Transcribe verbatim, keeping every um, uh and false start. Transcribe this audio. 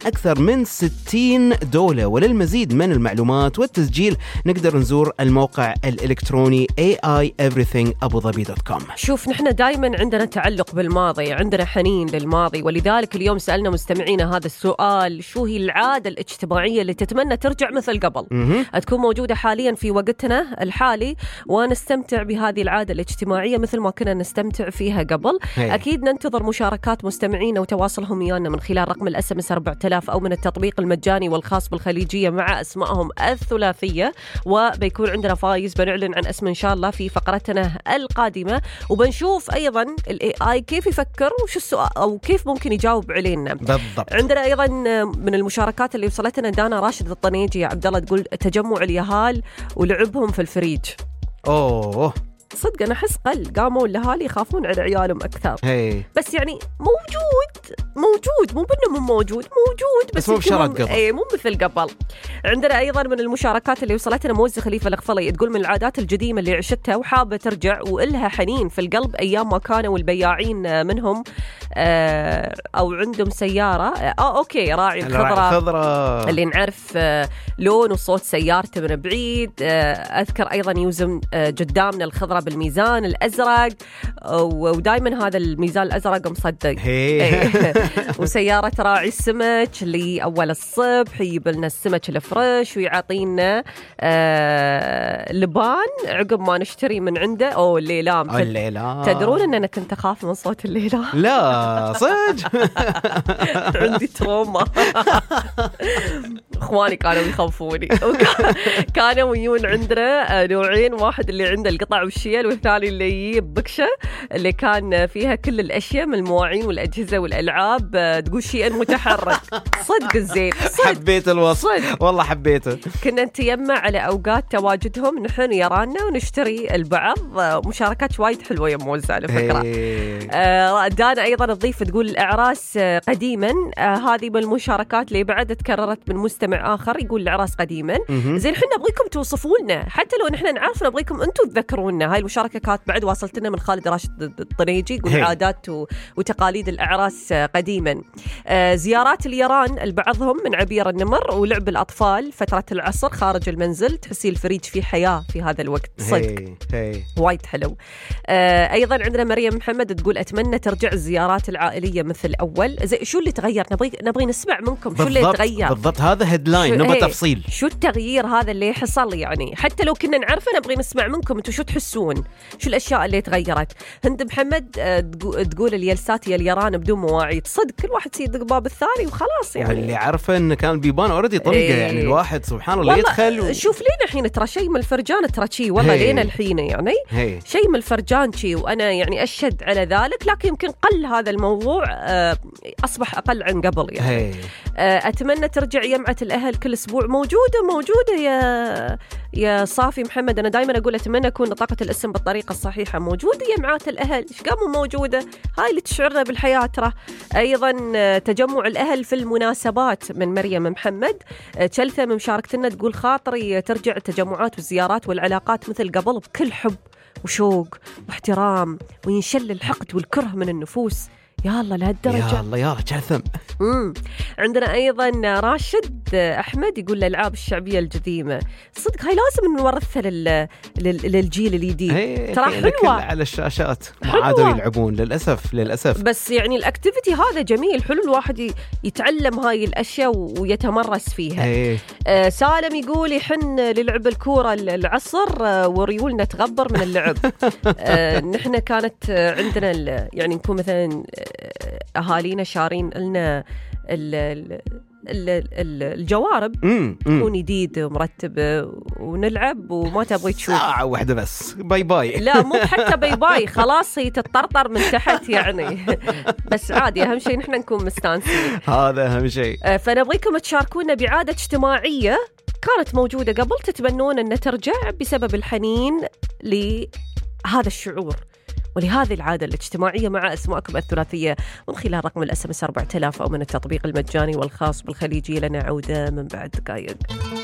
أكثر من ستين دولة. وللمزيد من المعلومات والتسجيل نقدر نزور الموقع الإلكتروني إيه آي إيفريثينغ أبو ظبي دوت كوم. شوف، نحن دايما عندنا تعلق بالماضي، عندنا حنين للماضي، ولذلك اليوم سألنا مستمعينا هذا السؤال: شو هي العادة الاجتماعية اللي تتمنى ترجع مثل قبل؟ تكون موجودة حاليا في وقتنا الحالي ونستمتع بهذه العادة الاجتماعية مثل ما كنا نستمتع فيها قبل. هي. أكيد ننتظر مشاركات مستمعينا وتواصلهم ويانا من خلال رقم الاس ام اس أربعة آلاف أو من التطبيق المجاني والخاص بالخليجية مع أسمائهم الثلاثية، وبيكون عندنا فايز بنعلن عن اسمه إن شاء الله في فقرتنا القادمة، وبنشوف أيضا ال إيه آي كيف يفكر وش السؤال أو كيف ممكن يجاوب علينا بالضبط. عندنا أيضا من المشاركات اللي وصلتنا دانا راشد الطنيجي يا عبد الله، تقول تجمع اليهال ولعبهم في الفريج. أوه صدق أنا أحس قل قاموا الأهالي يخافون على عيالهم أكثر. هي. بس يعني موجود موجود مو بأنه مو موجود موجود بس, بس مو بشرط قبل. ايه مو مثل قبل. عندنا أيضا من المشاركات اللي وصلتنا موزة خليفة الأغفلي، تقول من العادات القديمة اللي عشتها وحابة ترجع وإلها حنين في القلب أيام ما كانوا البياعين منهم آه أو عندهم سيارة آه أوكي راعي الخضرة اللي نعرف آه لون وصوت سيارته من بعيد. آه أذكر أيضا يوزن آه قدامنا الخضرة بالميزان الأزرق، ودائما هذا الميزان الأزرق مصدق. وسيارة راعي السمك اللي أول الصبح يجيب لنا السمك الفريش ويعطينا آه لبان عقب ما نشتري من عنده. أو الليلام. الليلام. تدرون أن أنا كنت أخاف من صوت الليلام؟ لا صدق. عندي تروما. إخواني كانوا يخوفوني. كانوا يجون عندنا نوعين، واحد اللي عنده القطع والشيل والثاني اللي يجيب بكشة اللي كان فيها كل الأشياء من المواعين والأجهزة والألعاب تقول شيء متحرك. صدق الزين. صدق. حبيت الوصف والله حبيته. كنا نتيمع على أوقات تواجدهم نحن يرانا ونشتري البعض. مشاركات وايد حلوة يا موزة على فكرة. آه دانا أيضا تضيف تقول الأعراس قديما. آه هذه من المشاركات اللي بعد تكررت من مستمع آخر يقول الأعراس قديما. زين حنا نبغيكم توصفونا حتى لو نحن نعرف، نبغيكم أنتم تذكرونا. هاي المشاركة كانت بعد واصلتنا من خالد راشد الطنيجي يقول عادات وتقاليد الأعراس قديما. آه زيارات اليران البعضهم من عبير النمر ولعب الأطفال فترة العصر خارج المنزل، تحسي الفريج في حياة في هذا الوقت. صدق وايد حلو. آه أيضا عندنا مريم محمد تقول أتمنى ترجع الزيارات العائلية مثل أول. زي شو اللي تغير؟ نبغي نبغي نسمع منكم شو اللي تغير بالضبط. هذا هيدلاين نبغى تفصيل. شو التغيير هذا اللي حصل يعني؟ حتى لو كنا نعرفه نبغي نسمع منكم انتم شو تحسون، شو الأشياء اللي تغيرت. هند محمد تقول اليلسات يا اليران بدون مواعيد. صدق كل واحد يدق باب الثاني وخلاص يعني. اللي عارفه إن كان بيبان أوريدي طلقة. ايه. يعني الواحد سبحان الله يدخل و... شوف لينا الحين ترى شيء من الفرجان ترى شيء والله لينا الحين يعني هي. شيء من الفرجان شيء، وأنا يعني أشهد على ذلك، لكن يمكن قل هذا الموضوع أصبح أقل عن قبل يعني. أتمنى ترجع يمعة الأهل كل أسبوع. موجودة موجودة يا يا صافي محمد. أنا دائما أقول أتمنى أكون نطقة الاسم بالطريقة الصحيحة. موجودة يمعات الأهل، إيش قاموا موجودة؟ هاي اللي تشعرنا بالحياة ترى. أيضا تجمع الأهل في المناسبات من مريم محمد. تشلثة من مشاركتنا تقول خاطري ترجع التجمعات والزيارات والعلاقات مثل قبل بكل حب وشوق واحترام، وينشل الحقد والكره من النفوس. يا الله لهالدرجة. يا الله يا الله جاثم. امم عندنا ايضا راشد احمد يقول الالعاب الشعبيه القديمه. صدق هاي لازم نورثها لل... لل... للجيل الجديد. ترى حلوه على الشاشات ما عادوا يلعبون للاسف للاسف. بس يعني الاكتيفيتي هذا جميل حلو الواحد يتعلم هاي الاشياء ويتمرس فيها. آه سالم يقول يحن للعب الكوره العصر آه وريولنا تغبر من اللعب. آه نحن كانت عندنا يعني نكون مثلا أهالينا شارين لنا الجوارب تكون جديد ومرتبة ونلعب وما تبغي تشوف ساعة واحدة بس باي باي. لا مو حتى باي باي خلاص هي تتطرطر من تحت يعني. بس عادي أهم شيء نحن نكون مستانسين. هذا أهم شيء. فنبغيكم تشاركونا بعادة اجتماعية كانت موجودة قبل تتمنون أن ترجع بسبب الحنين لهذا الشعور ولهذه العادة الاجتماعية مع أسماءكم الثلاثية من خلال رقم الاس ام اس أربعة آلاف أو من التطبيق المجاني والخاص بالخليجية. لنا عودة من بعد دقائق.